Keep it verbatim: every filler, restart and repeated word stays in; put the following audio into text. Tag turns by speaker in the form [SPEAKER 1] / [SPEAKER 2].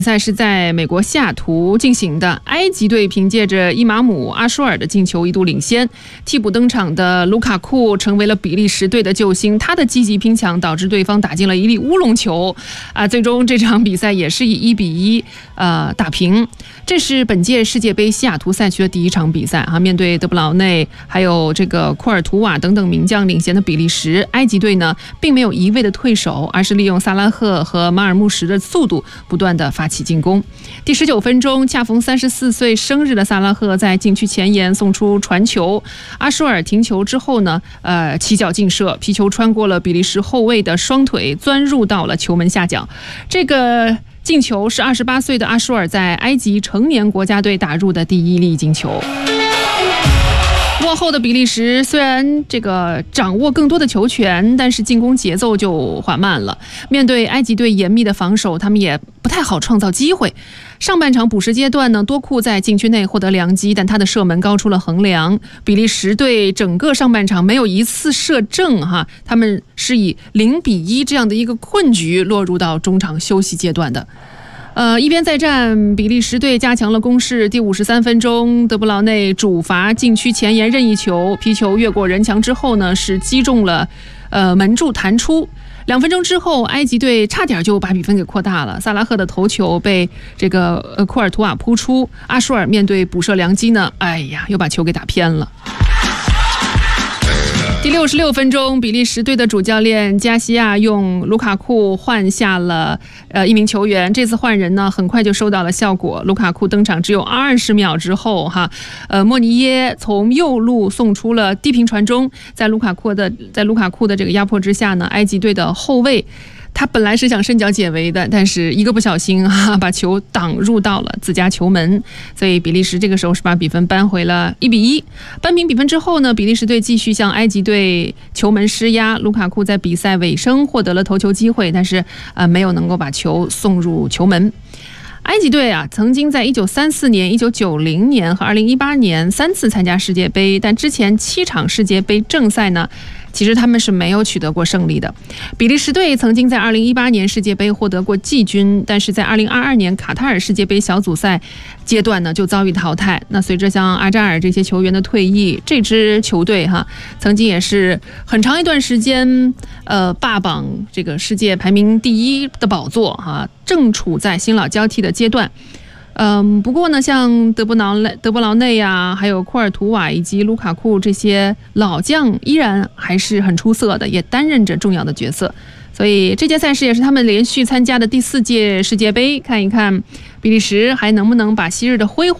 [SPEAKER 1] 赛是在美国西雅图进行的，埃及队凭借着伊马姆、阿舒尔的进球一度领先，替补登场的卢卡库成为了比利时队的救星，他的积极拼抢导致对方打进了一粒乌龙球，啊，最终这场比赛也是以一比一呃打平。这是本届世界杯西雅图赛区的第一场比赛啊，面对德布劳内还有这个库尔图瓦等等名将领衔的比利时，埃及队呢并没有一味的退守，而是利用萨拉赫和马尔穆什的速度不断的发起进攻。第十九分钟，恰逢三十四岁生日的萨拉赫在禁区前沿送出传球，阿舒尔停球之后呢，呃，起脚劲射，皮球穿过了比利时后卫的双腿，钻入到了球门下角。这个进球是二十八岁的阿舒尔在埃及成年国家队打入的第一粒进球。落后的比利时虽然这个掌握更多的球权，但是进攻节奏就缓慢了。面对埃及队严密的防守，他们也不太好创造机会。上半场补时阶段呢，多库在禁区内获得良机，但他的射门高出了横梁。比利时队整个上半场没有一次射正哈，他们是以零比一这样的一个困局落入到中场休息阶段的。呃，一边再战，比利时队加强了攻势。第五十三分钟，德布劳内主罚禁区前沿任意球，皮球越过人墙之后呢，是击中了呃门柱弹出。两分钟之后，埃及队差点就把比分给扩大了。萨拉赫的头球被这个呃库尔图瓦扑出，阿舒尔面对补射良机呢，哎呀，又把球给打偏了。第六十六分钟，比利时队的主教练加西亚用卢卡库换下了呃一名球员。这次换人呢，很快就收到了效果。卢卡库登场只有二十秒之后，哈，呃，莫尼耶从右路送出了低平传中，在卢卡库的在卢卡库的这个压迫之下呢，埃及队的后卫。他本来是想伸脚解围的，但是一个不小心啊，把球挡入到了自家球门，所以比利时这个时候是把比分扳回了一比一。扳平比分之后呢，比利时队继续向埃及队球门施压。卢卡库在比赛尾声获得了头球机会，但是呃没有能够把球送入球门。埃及队啊，曾经在一九三四年、一九九零年和二零一八年三次参加世界杯，但之前七场世界杯正赛呢，其实他们是没有取得过胜利的。比利时队曾经在二零一八年世界杯获得过季军，但是在二零二二年卡塔尔世界杯小组赛阶段呢就遭遇淘汰。那随着像阿扎尔这些球员的退役，这支球队哈曾经也是很长一段时间呃霸榜这个世界排名第一的宝座哈，正处在新老交替的阶段。嗯，不过呢，像德布劳内、德布劳内呀，还有库尔图瓦以及卢卡库这些老将，依然还是很出色的，也担任着重要的角色。所以这届赛事也是他们连续参加的第四届世界杯，看一看比利时还能不能把昔日的辉煌